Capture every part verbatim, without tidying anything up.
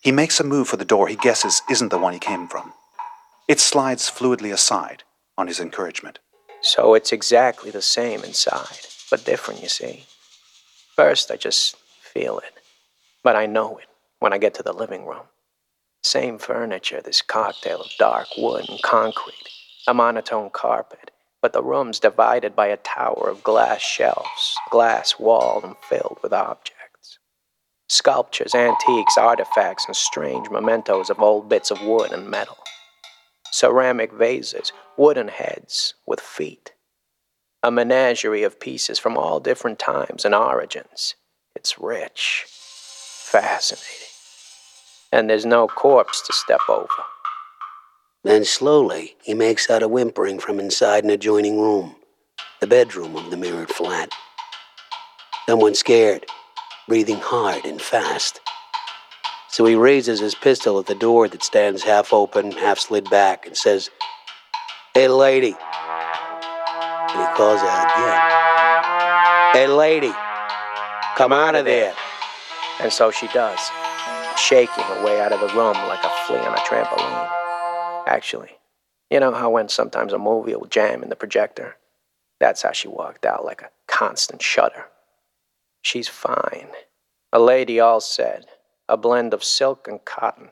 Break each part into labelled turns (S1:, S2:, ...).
S1: He makes a move for the door he guesses isn't the one he came from. It slides fluidly aside on his encouragement.
S2: So it's exactly the same inside, but different, you see. First, I just feel it, but I know it when I get to the living room. Same furniture, this cocktail of dark wood and concrete, a monotone carpet, but the room's divided by a tower of glass shelves, glass walled and filled with objects. Sculptures, antiques, artifacts, and strange mementos of old bits of wood and metal. Ceramic vases, wooden heads with feet. A menagerie of pieces from all different times and origins. It's rich, fascinating. And there's no corpse to step over.
S3: Then slowly, he makes out a whimpering from inside an adjoining room, the bedroom of the mirrored flat. Someone scared, breathing hard and fast. So he raises his pistol at the door that stands half open, half slid back, and says, "Hey, lady." And he calls out again, "Hey, lady, come out of there."
S2: And so she does, shaking her way out of the room like a flea on a trampoline. Actually, you know how when sometimes a movie will jam in the projector? That's how she walked out, like a constant shudder. She's fine. A lady all said, a blend of silk and cotton.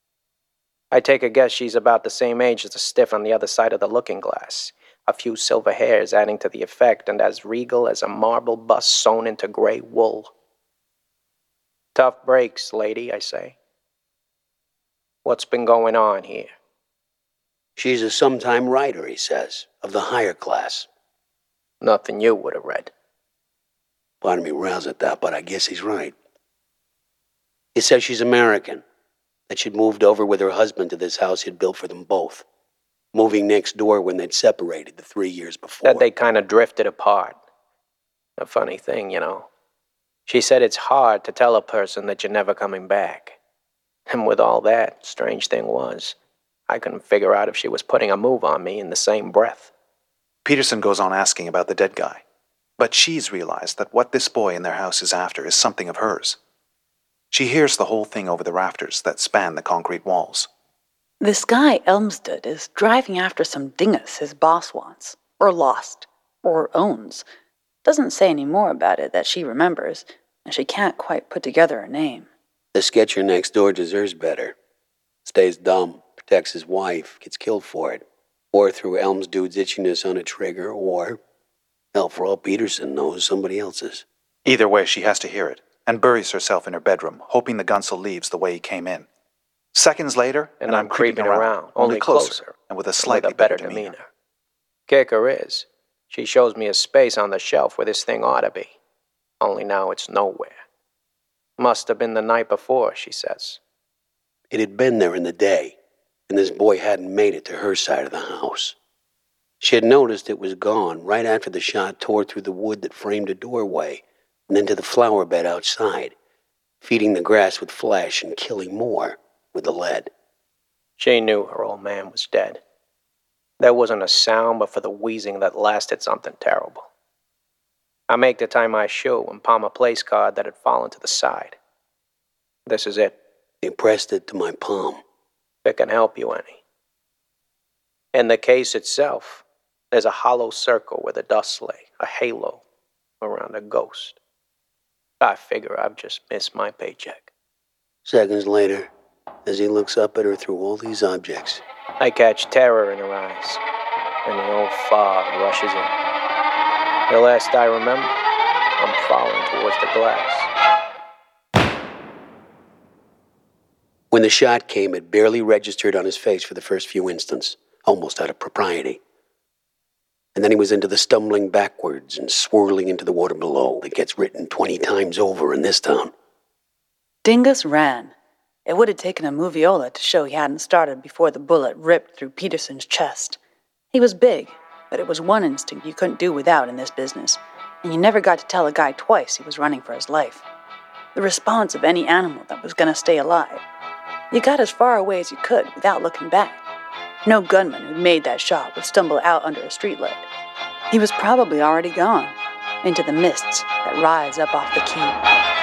S2: I take a guess she's about the same age as the stiff on the other side of the looking glass. A few silver hairs adding to the effect, and as regal as a marble bust sewn into gray wool. Tough breaks, lady, I say. What's been going on here?
S3: She's a sometime writer, he says, of the higher class.
S2: Nothing you would have read.
S3: Pardon me rails at that, but I guess he's right. He says she's American, that she'd moved over with her husband to this house he'd built for them both, moving next door when they'd separated the three years before.
S2: That they kind of drifted apart. A funny thing, you know. She said it's hard to tell a person that you're never coming back. And with all that, strange thing was, I couldn't figure out if she was putting a move on me in the same breath.
S1: Peterson goes on asking about the dead guy, but she's realized that what this boy in their house is after is something of hers. She hears the whole thing over the rafters that span the concrete walls.
S4: This guy Elmsted is driving after some dingus his boss wants, or lost, or owns. Doesn't say any more about it that she remembers, and she can't quite put together a name.
S3: The sketcher next door deserves better. Stays dumb, protects his wife, gets killed for it. Or through Elms dude's itchiness on a trigger, or, hell, for all Peterson knows, somebody else's.
S1: Either way, she has to hear it, and buries herself in her bedroom, hoping the Gunsel leaves the way he came in. Seconds later,
S2: and,
S1: and
S2: I'm,
S1: I'm
S2: creeping, creeping around, around, only closer, closer,
S1: and with a slightly
S2: with a better
S1: better
S2: demeanor.
S1: demeanor.
S2: Kicker is, she shows me a space on the shelf where this thing ought to be. Only now it's nowhere. Must have been the night before, she says.
S3: It had been there in the day, and this boy hadn't made it to her side of the house. She had noticed it was gone right after the shot tore through the wood that framed a doorway and into the flower bed outside, feeding the grass with flesh and killing more with the lead.
S2: She knew her old man was dead. There wasn't a sound but for the wheezing that lasted something terrible. I make to tie my shoe and palm a place card that had fallen to the side. This is it.
S3: He pressed it to my palm.
S2: If it can help you any. In the case itself, there's a hollow circle where the dust lay, a halo around a ghost. I figure I've just missed my paycheck.
S3: Seconds later, as he looks up at her through all these objects,
S2: I catch terror in her eyes, and the old fog rushes in. The last I remember, I'm falling towards the glass.
S3: When the shot came, it barely registered on his face for the first few instants, almost out of propriety. And then he was into the stumbling backwards and swirling into the water below that gets written twenty times over in this town.
S4: Dingus ran. It would have taken a moviola to show he hadn't started before the bullet ripped through Peterson's chest. He was big, but it was one instinct you couldn't do without in this business, and you never got to tell a guy twice he was running for his life. The response of any animal that was going to stay alive. You got as far away as you could without looking back. No gunman who made that shot would stumble out under a streetlight. He was probably already gone, into the mists that rise up off the quay.